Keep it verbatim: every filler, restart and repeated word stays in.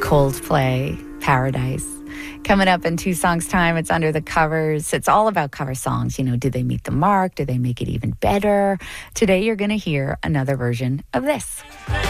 Coldplay, Paradise. Coming up in two songs' time, it's Under the Covers. It's all about cover songs. You know, do they meet the mark? Do they make it even better? Today, you're going to hear another version of this.